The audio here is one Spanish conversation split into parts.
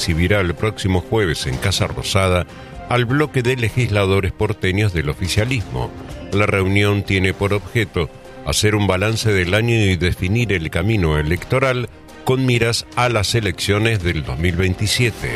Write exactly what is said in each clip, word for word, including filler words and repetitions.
recibirá el próximo jueves en Casa Rosada al bloque de legisladores porteños del oficialismo. La reunión tiene por objeto hacer un balance del año y definir el camino electoral con miras a las elecciones del dos mil veintisiete.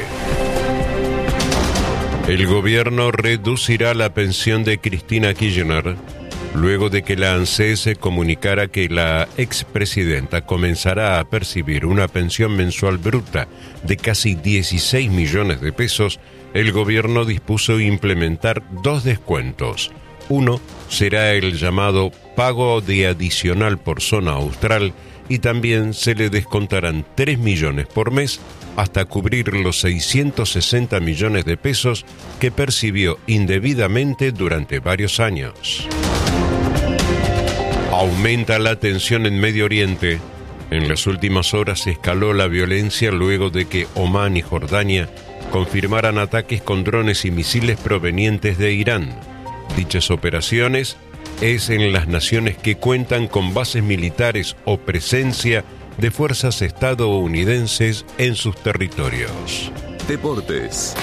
El gobierno reducirá la pensión de Cristina Kirchner luego de que la ANSES comunicara que la expresidenta comenzará a percibir una pensión mensual bruta de casi dieciséis millones de pesos. El gobierno dispuso implementar dos descuentos. Uno será el llamado pago de adicional por zona austral y también se le descontarán tres millones por mes hasta cubrir los seiscientos sesenta millones de pesos que percibió indebidamente durante varios años. Aumenta la tensión en Medio Oriente. En las últimas horas escaló la violencia luego de que Omán y Jordania confirmaran ataques con drones y misiles provenientes de Irán. Dichas operaciones es en las naciones que cuentan con bases militares o presencia de fuerzas estadounidenses en sus territorios. Deportes.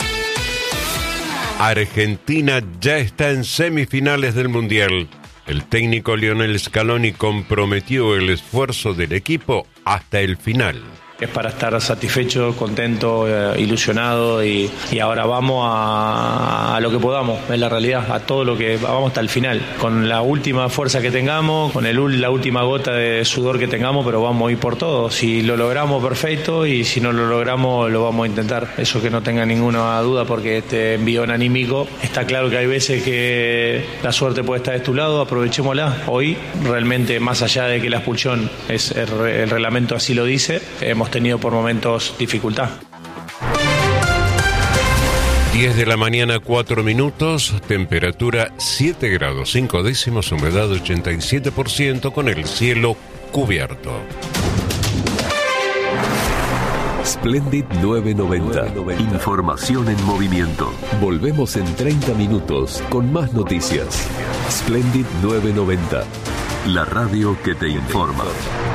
Argentina ya está en semifinales del Mundial. El técnico Lionel Scaloni comprometió el esfuerzo del equipo hasta el final. Es para estar satisfecho, contento, eh, ilusionado y, y ahora vamos a, a lo que podamos, en la realidad, a todo lo que vamos hasta el final, con la última fuerza que tengamos, con el, la última gota de sudor que tengamos, pero vamos a ir por todo. Si lo logramos, perfecto, y si no lo logramos, lo vamos a intentar. Eso que no tenga ninguna duda, porque este envión anímico, está claro que hay veces que la suerte puede estar de tu lado, aprovechémosla. Hoy, realmente, más allá de que la expulsión, es el, el reglamento así lo dice, hemos tenido por momentos dificultad. diez de la mañana, cuatro minutos, temperatura siete grados cinco décimos, humedad ochenta y siete por ciento, con el cielo cubierto. Splendid novecientos noventa. Información en movimiento. Volvemos en treinta minutos con más noticias. Splendid novecientos noventa. La radio que te informa.